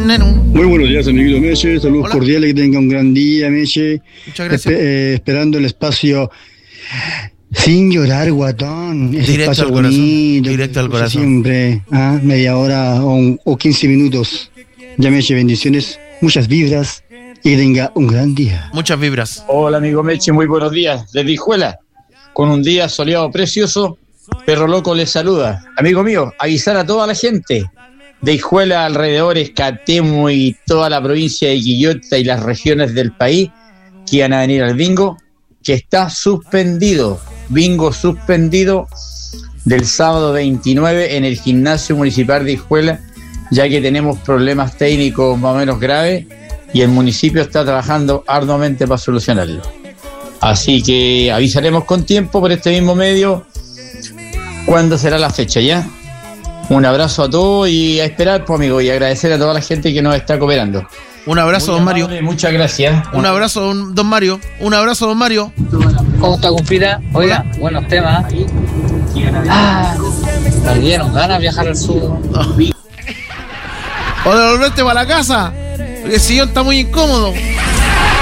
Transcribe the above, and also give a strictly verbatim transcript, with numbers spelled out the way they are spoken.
Muy buenos días, amiguito Meche. Saludos Hola. cordiales, que tenga un gran día, Meche. Muchas gracias. Espe- eh, esperando el espacio sin llorar, guatón. Ese Directo espacio al corazón. bonito, Directo al corazón. Siempre, ¿ah? media hora o, un, o quince minutos. Ya, Meche, bendiciones, muchas vibras y que tenga un gran día. Muchas vibras. Hola, amigo Meche, muy buenos días. Desde Hijuela, con un día soleado precioso, Perro Loco les saluda. Amigo mío, avisar a toda la gente de Hijuela, alrededores, Catemo y toda la provincia de Quillota y las regiones del país que iban a venir al bingo, que está suspendido, bingo suspendido del sábado veintinueve en el gimnasio municipal de Hijuela, ya que tenemos problemas técnicos más o menos graves y el municipio está trabajando arduamente para solucionarlo. Así que avisaremos con tiempo por este mismo medio cuándo será la fecha, ¿ya? Un abrazo a todos y a esperar, pues, amigo, y agradecer a toda la gente que nos está cooperando. Un abrazo, Muy don Mario. amable, muchas gracias. Un abrazo, don, don Mario. Un abrazo, don Mario. ¿Cómo está, compita? Oiga, Hola. buenos temas. Ah, me dieron ganas de viajar al sur. O de volverte para la casa. Porque el sillón está muy incómodo.